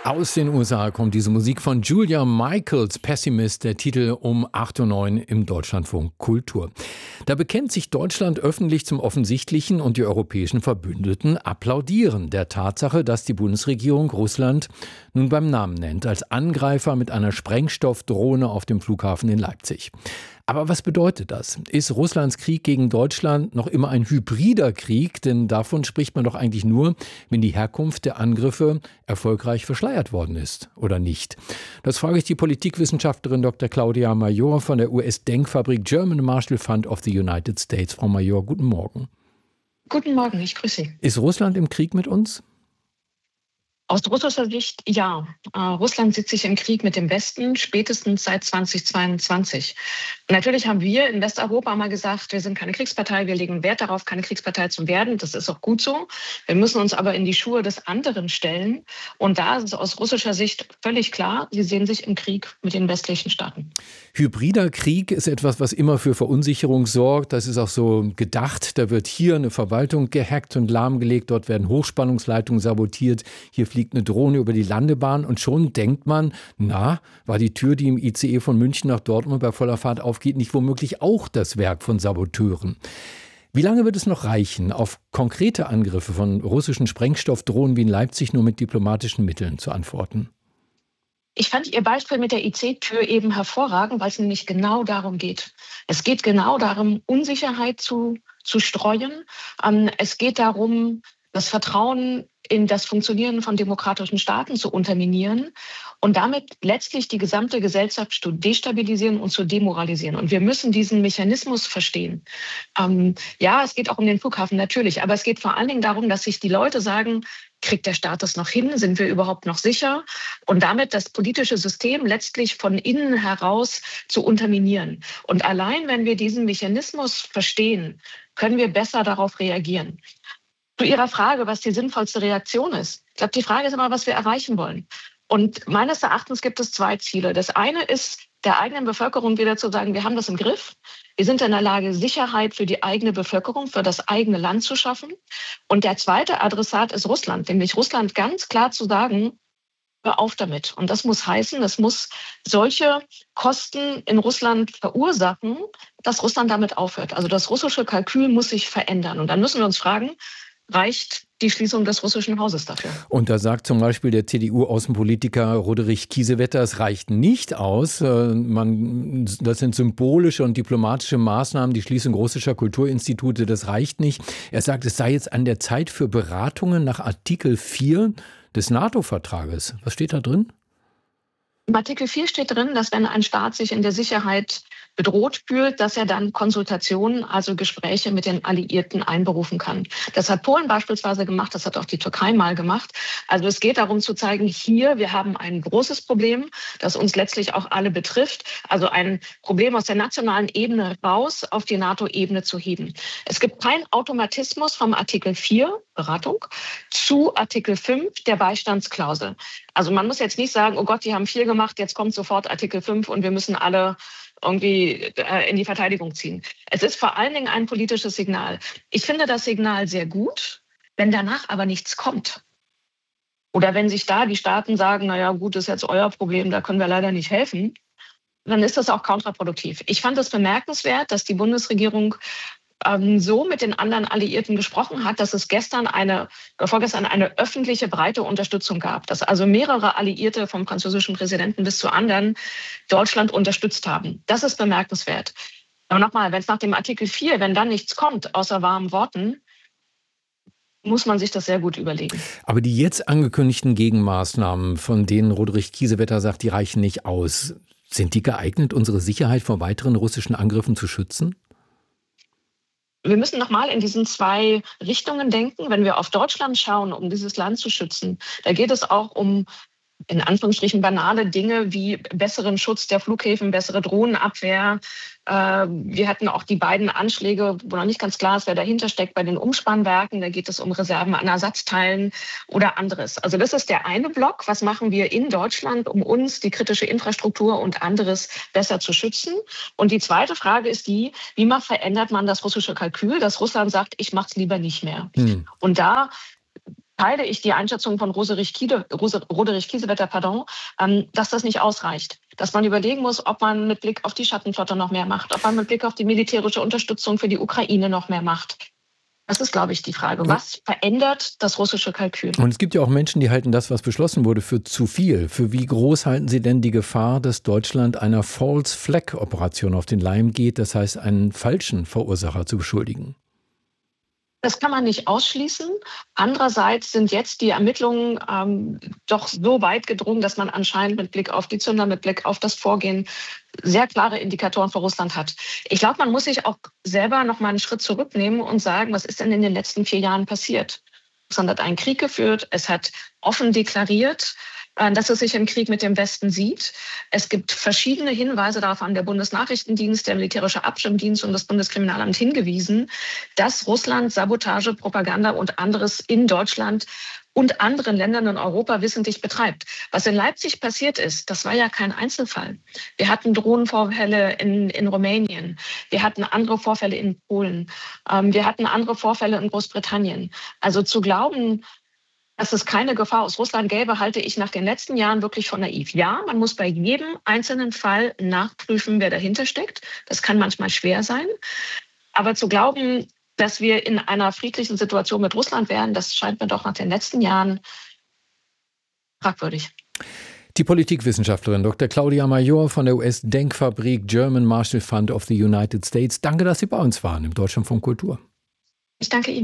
Aus den USA kommt diese Musik von Julia Michaels, Pessimist, der Titel um 8:09 Uhr im Deutschlandfunk Kultur. Da bekennt sich Deutschland öffentlich zum Offensichtlichen und die europäischen Verbündeten applaudieren der Tatsache, dass die Bundesregierung Russland nun beim Namen nennt, als Angreifer mit einer Sprengstoffdrohne auf dem Flughafen in Leipzig. Aber was bedeutet das? Ist Russlands Krieg gegen Deutschland noch immer ein hybrider Krieg? Denn davon spricht man doch eigentlich nur, wenn die Herkunft der Angriffe erfolgreich verschleiert worden ist, oder nicht? Das frage ich die Politikwissenschaftlerin Dr. Claudia Major von der US-Denkfabrik German Marshall Fund of the United States. Frau Major, guten Morgen. Guten Morgen, ich grüße Sie. Ist Russland im Krieg mit uns? Aus russischer Sicht ja. Russland sieht sich im Krieg mit dem Westen spätestens seit 2022. Und natürlich haben wir in Westeuropa mal gesagt, wir sind keine Kriegspartei, wir legen Wert darauf, keine Kriegspartei zu werden. Das ist auch gut so. Wir müssen uns aber in die Schuhe des anderen stellen. Und da ist es aus russischer Sicht völlig klar, sie sehen sich im Krieg mit den westlichen Staaten. Hybrider Krieg ist etwas, was immer für Verunsicherung sorgt. Das ist auch so gedacht. Da wird hier eine Verwaltung gehackt und lahmgelegt. Dort werden Hochspannungsleitungen sabotiert. Hier fliegt eine Drohne über die Landebahn. Und schon denkt man, war die Tür, die im ICE von München nach Dortmund bei voller Fahrt aufgeht, nicht womöglich auch das Werk von Saboteuren? Wie lange wird es noch reichen, auf konkrete Angriffe von russischen Sprengstoffdrohnen wie in Leipzig nur mit diplomatischen Mitteln zu antworten? Ich fand Ihr Beispiel mit der IC-Tür eben hervorragend, weil es nämlich genau darum geht. Es geht genau darum, Unsicherheit zu streuen. Es geht darum, das Vertrauen in das Funktionieren von demokratischen Staaten zu unterminieren und damit letztlich die gesamte Gesellschaft zu destabilisieren und zu demoralisieren. Und wir müssen diesen Mechanismus verstehen. Ja, es geht auch um den Flughafen natürlich, aber es geht vor allen Dingen darum, dass sich die Leute sagen, kriegt der Staat das noch hin? Sind wir überhaupt noch sicher? Und damit das politische System letztlich von innen heraus zu unterminieren. Und allein, wenn wir diesen Mechanismus verstehen, können wir besser darauf reagieren. Zu Ihrer Frage, was die sinnvollste Reaktion ist. Ich glaube, die Frage ist immer, was wir erreichen wollen. Und meines Erachtens gibt es zwei Ziele. Das eine ist, der eigenen Bevölkerung wieder zu sagen, wir haben das im Griff. Wir sind in der Lage, Sicherheit für die eigene Bevölkerung, für das eigene Land zu schaffen. Und der zweite Adressat ist Russland, nämlich Russland ganz klar zu sagen, hör auf damit. Und das muss heißen, es muss solche Kosten in Russland verursachen, dass Russland damit aufhört. Also das russische Kalkül muss sich verändern. Und dann müssen wir uns fragen, reicht die Schließung des russischen Hauses dafür? Und da sagt zum Beispiel der CDU-Außenpolitiker Roderich Kiesewetter, es reicht nicht aus. Das sind symbolische und diplomatische Maßnahmen, die Schließung russischer Kulturinstitute, das reicht nicht. Er sagt, es sei jetzt an der Zeit für Beratungen nach Artikel 4 des NATO-Vertrages. Was steht da drin? Im Artikel 4 steht drin, dass wenn ein Staat sich in der Sicherheit bedroht fühlt, dass er dann Konsultationen, also Gespräche mit den Alliierten einberufen kann. Das hat Polen beispielsweise gemacht, das hat auch die Türkei mal gemacht. Also es geht darum zu zeigen, hier, wir haben ein großes Problem, das uns letztlich auch alle betrifft. Also ein Problem aus der nationalen Ebene raus auf die NATO-Ebene zu heben. Es gibt keinen Automatismus vom Artikel 4, Beratung, zu Artikel 5, der Beistandsklausel. Also man muss jetzt nicht sagen, oh Gott, die haben 4 gemacht, jetzt kommt sofort Artikel 5 und wir müssen alle irgendwie in die Verteidigung ziehen. Es ist vor allen Dingen ein politisches Signal. Ich finde das Signal sehr gut, wenn danach aber nichts kommt. Oder wenn sich da die Staaten sagen, naja gut, das ist jetzt euer Problem, da können wir leider nicht helfen, dann ist das auch kontraproduktiv. Ich fand es bemerkenswert, dass die Bundesregierung so mit den anderen Alliierten gesprochen hat, dass es vorgestern eine öffentliche breite Unterstützung gab, dass also mehrere Alliierte vom französischen Präsidenten bis zu anderen Deutschland unterstützt haben. Das ist bemerkenswert. Aber nochmal, wenn es nach dem Artikel 4, wenn dann nichts kommt, außer warmen Worten, muss man sich das sehr gut überlegen. Aber die jetzt angekündigten Gegenmaßnahmen, von denen Roderich Kiesewetter sagt, die reichen nicht aus. Sind die geeignet, unsere Sicherheit vor weiteren russischen Angriffen zu schützen? Wir müssen nochmal in diesen zwei Richtungen denken. Wenn wir auf Deutschland schauen, um dieses Land zu schützen, da geht es auch um, in Anführungsstrichen, banale Dinge wie besseren Schutz der Flughäfen, bessere Drohnenabwehr. Wir hatten auch die beiden Anschläge, wo noch nicht ganz klar ist, wer dahinter steckt, bei den Umspannwerken. Da geht es um Reserven an Ersatzteilen oder anderes. Also das ist der eine Block. Was machen wir in Deutschland, um uns, die kritische Infrastruktur und anderes besser zu schützen? Und die zweite Frage ist die, wie verändert man das russische Kalkül, dass Russland sagt, ich mache es lieber nicht mehr. Und da teile ich die Einschätzung von Roderich Kiesewetter, dass das nicht ausreicht. Dass man überlegen muss, ob man mit Blick auf die Schattenflotte noch mehr macht, ob man mit Blick auf die militärische Unterstützung für die Ukraine noch mehr macht. Das ist, glaube ich, die Frage. Was verändert das russische Kalkül? Und es gibt ja auch Menschen, die halten das, was beschlossen wurde, für zu viel. Für wie groß halten Sie denn die Gefahr, dass Deutschland einer False-Flag-Operation auf den Leim geht, das heißt, einen falschen Verursacher zu beschuldigen? Das kann man nicht ausschließen. Andererseits sind jetzt die Ermittlungen doch so weit gedrungen, dass man anscheinend mit Blick auf die Zünder, mit Blick auf das Vorgehen sehr klare Indikatoren für Russland hat. Ich glaube, man muss sich auch selber noch mal einen Schritt zurücknehmen und sagen, was ist denn in den letzten 4 Jahren passiert? Russland hat einen Krieg geführt, es hat offen deklariert, dass es sich im Krieg mit dem Westen sieht. Es gibt verschiedene Hinweise darauf an der Bundesnachrichtendienst, der militärische Abschirmdienst und das Bundeskriminalamt hingewiesen, dass Russland Sabotage, Propaganda und anderes in Deutschland und anderen Ländern in Europa wissentlich betreibt. Was in Leipzig passiert ist, das war ja kein Einzelfall. Wir hatten Drohnenvorfälle in Rumänien. Wir hatten andere Vorfälle in Polen. Wir hatten andere Vorfälle in Großbritannien. Also zu glauben, dass es keine Gefahr aus Russland gäbe, halte ich nach den letzten Jahren wirklich für naiv. Ja, man muss bei jedem einzelnen Fall nachprüfen, wer dahinter steckt. Das kann manchmal schwer sein. Aber zu glauben, dass wir in einer friedlichen Situation mit Russland wären, das scheint mir doch nach den letzten Jahren fragwürdig. Die Politikwissenschaftlerin Dr. Claudia Major von der US-Denkfabrik German Marshall Fund of the United States. Danke, dass Sie bei uns waren im Deutschlandfunk Kultur. Ich danke Ihnen.